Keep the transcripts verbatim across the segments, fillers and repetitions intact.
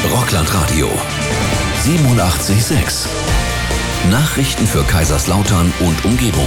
Rockland Radio siebenundachtzig Komma sechs. Nachrichten für Kaiserslautern und Umgebung.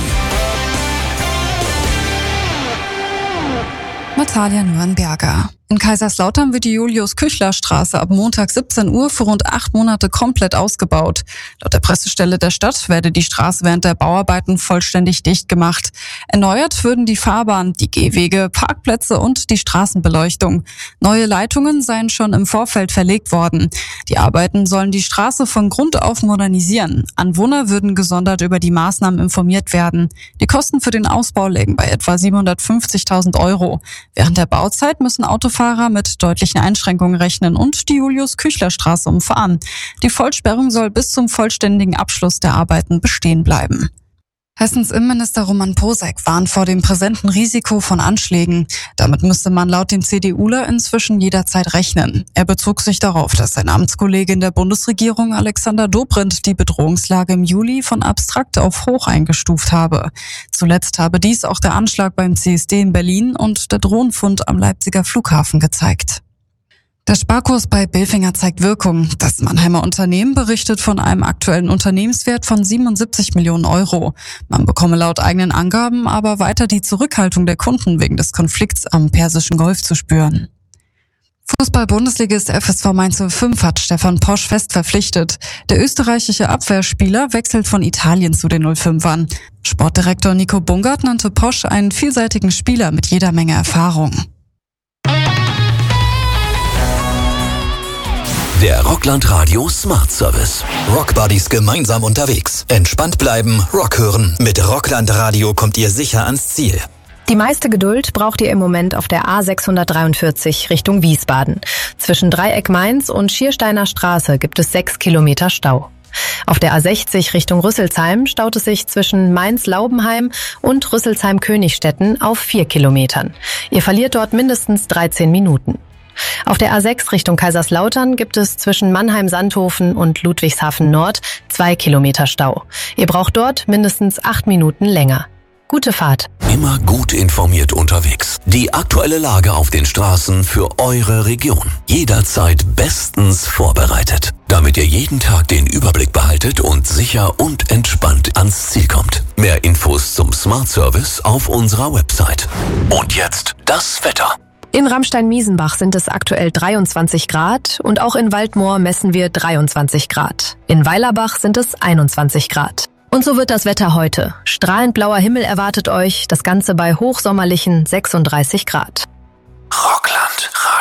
Natalia Nürnberger. In Kaiserslautern wird die Julius-Küchler-Straße ab Montag siebzehn Uhr für rund acht Monate komplett ausgebaut. Laut der Pressestelle der Stadt werde die Straße während der Bauarbeiten vollständig dicht gemacht. Erneuert würden die Fahrbahn, die Gehwege, Parkplätze und die Straßenbeleuchtung. Neue Leitungen seien schon im Vorfeld verlegt worden. Die Arbeiten sollen die Straße von Grund auf modernisieren. Anwohner würden gesondert über die Maßnahmen informiert werden. Die Kosten für den Ausbau liegen bei etwa siebenhundertfünfzigtausend Euro. Während der Bauzeit müssen Autofahrer mit deutlichen Einschränkungen rechnen und die Julius-Küchler-Straße umfahren. Die Vollsperrung soll bis zum vollständigen Abschluss der Arbeiten bestehen bleiben. Hessens Innenminister Roman Posek warnt vor dem präsenten Risiko von Anschlägen. Damit müsste man laut dem CDUler inzwischen jederzeit rechnen. Er bezog sich darauf, dass sein Amtskollege in der Bundesregierung Alexander Dobrindt die Bedrohungslage im Juli von abstrakt auf hoch eingestuft habe. Zuletzt habe dies auch der Anschlag beim C S D in Berlin und der Drohnenfund am Leipziger Flughafen gezeigt. Der Sparkurs bei Bilfinger zeigt Wirkung. Das Mannheimer Unternehmen berichtet von einem aktuellen Unternehmenswert von siebenundsiebzig Millionen Euro. Man bekomme laut eigenen Angaben aber weiter die Zurückhaltung der Kunden wegen des Konflikts am Persischen Golf zu spüren. Fußball-Bundesligist F S V Mainz null fünf hat Stefan Posch fest verpflichtet. Der österreichische Abwehrspieler wechselt von Italien zu den null fünfern. Sportdirektor Nico Bungert nannte Posch einen vielseitigen Spieler mit jeder Menge Erfahrung. Der Rockland Radio Smart Service. Rockbuddies gemeinsam unterwegs. Entspannt bleiben, Rock hören. Mit Rockland Radio kommt ihr sicher ans Ziel. Die meiste Geduld braucht ihr im Moment auf der A sechshundertdreiundvierzig Richtung Wiesbaden. Zwischen Dreieck Mainz und Schiersteiner Straße gibt es sechs Kilometer Stau. Auf der A sechzig Richtung Rüsselsheim staut es sich zwischen Mainz-Laubenheim und Rüsselsheim-Königstetten auf vier Kilometern. Ihr verliert dort mindestens dreizehn Minuten. Auf der A sechs Richtung Kaiserslautern gibt es zwischen Mannheim-Sandhofen und Ludwigshafen Nord zwei Kilometer Stau. Ihr braucht dort mindestens acht Minuten länger. Gute Fahrt. Immer gut informiert unterwegs. Die aktuelle Lage auf den Straßen für eure Region. Jederzeit bestens vorbereitet, damit ihr jeden Tag den Überblick behaltet und sicher und entspannt ans Ziel kommt. Mehr Infos zum Smart Service auf unserer Website. Und jetzt das Wetter. In Ramstein-Miesenbach sind es aktuell dreiundzwanzig Grad und auch in Waldmoor messen wir dreiundzwanzig Grad. In Weilerbach sind es einundzwanzig Grad. Und so wird das Wetter heute. Strahlend blauer Himmel erwartet euch, das Ganze bei hochsommerlichen sechsunddreißig Grad. Rockland Radio.